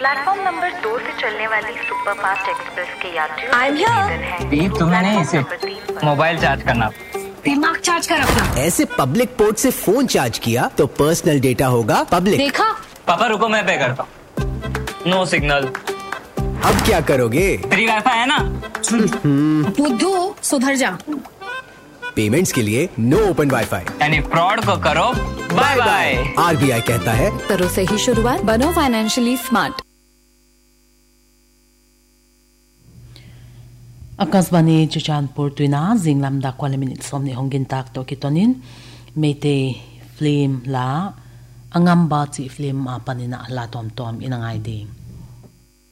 Platform number 2 से चलने वाली सुपरफास्ट एक्सप्रेस के यात्रियों तुम्हें नहीं, इसे मोबाइल चार्ज करना, दिमाग चार्ज कर अपना। ऐसे पब्लिक पोर्ट से फोन चार्ज किया तो पर्सनल डेटा होगा पब्लिक। देखा? पापा रुको, मैं पे करता हूँ। No signal. अब क्या करोगे? फ्री वाईफाई है ना। बुद्धू सुधर जा। पेमेंट्स के लिए नो ओपन वाईफाई, यानी फ्रॉड को करो बाय बाय। RBI कहता है करो सही शुरुआत, बनो financially smart. Akasbani Chichanpur tuina zinglamda kwala minute somni hongin tak to kitonin mete film la angamba chi film ma panina la tom tom inangai ding